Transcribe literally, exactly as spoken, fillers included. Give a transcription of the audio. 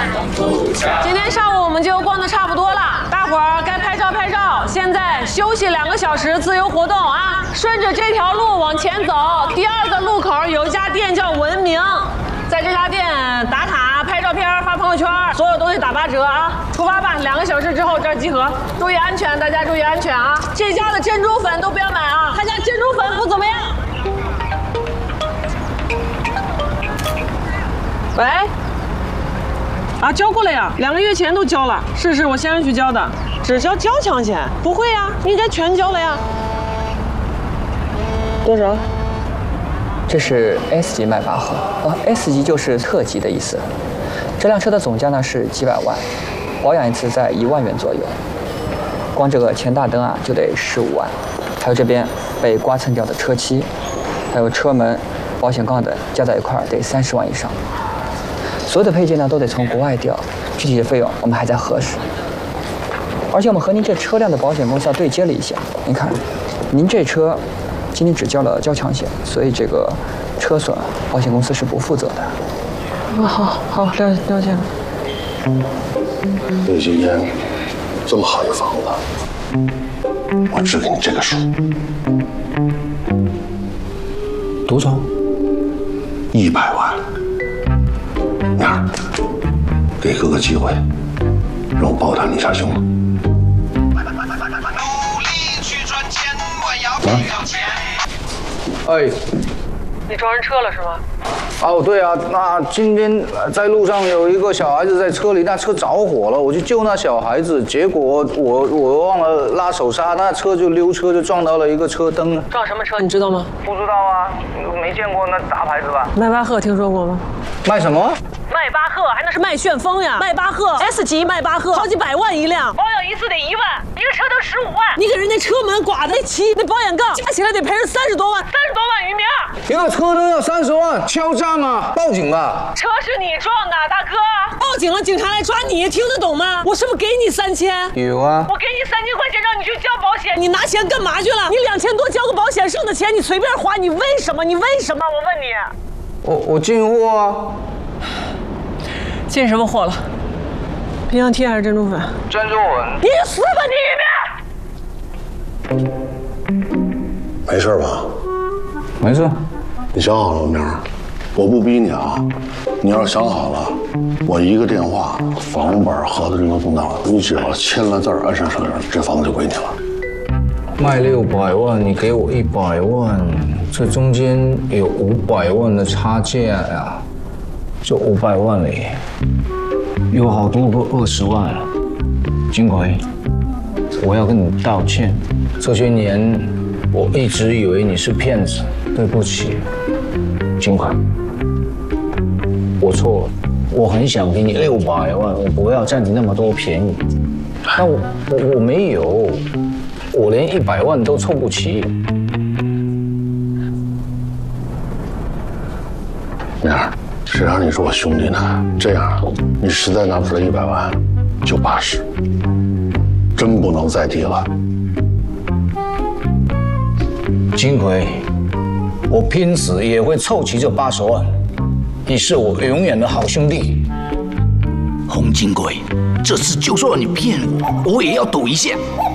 今天上午我们就逛得差不多了，大伙儿该拍照拍照。现在休息两个小时，自由活动啊！顺着这条路往前走，第二个路口有一家店叫文明，在这家店打卡、拍照片、发朋友圈，所有东西打八折啊！出发吧，两个小时之后这儿集合，注意安全，大家注意安全啊！这家的珍珠粉都不要买啊，他家珍珠粉不怎么样。喂。啊，交过了呀，两个月前都交了。是是，我先生去交的，只交交强险。不会呀，应该全交了呀。多少？ 这是 S 级迈巴赫啊 ，S 级就是特级的意思。这辆车的总价呢是几百万，保养一次在一万元左右。光这个前大灯啊就得十五万，还有这边被刮蹭掉的车漆，还有车门、保险杠等，加在一块儿得三十万以上。所有的配件呢都得从国外调，具体的费用我们还在核实。而且我们和您这车辆的保险公司要对接了一下，您看，您这车今天只交了交强险，所以这个车损保险公司是不负责的。 啊，好，好，了了解了。 你今天这么好一个房子，我只给你这个数， 多少？ 一百万。娘儿，给哥个机会，让我报答你一下行吗？ 努力去赚钱，我要不要钱？ 哎， 你撞人车了是吗？ 哦，对啊，那今天在路上有一个小孩子在车里，那车着火了，我去救那小孩子，结果我我忘了拉手刹，那车就溜车就撞到了一个车灯。 撞什么车你知道吗？ 不知道啊，没见过那大牌子吧？ 迈巴赫听说过吗？ 卖什么？ 迈巴赫还能是迈旋风呀？迈巴赫 S 级迈巴赫，好几百万一辆，保养一次得一万，一个车得十五万。你给人家车门刮的漆，那保险杠加起来得赔人三十多万，三十多万于明儿。 一个车灯要三十万，敲诈啊！报警吧！ 车是你撞的，大哥。报警了，警察来抓你，听得懂吗？我是不是给你三千？ 有啊。 我给你三千块钱让你去交保险，你拿钱干嘛去了？你两千多交个保险，剩的钱你随便花，你为什么？你为什么？我问你。 我我进货啊。 进什么货了？冰箱贴还是珍珠粉？ 珍珠粉。 你死吧你！ 没事吧？ 没事。 你想好了，明儿？我不逼你啊，你要是想好了，我一个电话，房本、合同都弄到了，你只要签了字儿，按上手印，这房子就归你了。 卖六百万，你给我一百万，这中间有五百万的差价呀，就五百万里，有好多个二十万。金奎，我要跟你道歉，这些年我一直以为你是骗子，对不起，金奎。我错了，我很想给你六百万，我不要占你那么多便宜，但我我我没有，我连一百万都凑不齐。 明儿，谁让你是我兄弟呢？这样，你实在拿不出来一百万，就八十，真不能再低了。 金奎，我拼死也会凑齐这八十万。你是我永远的好兄弟， 洪金贵，这次就算你骗我，我也要赌一下。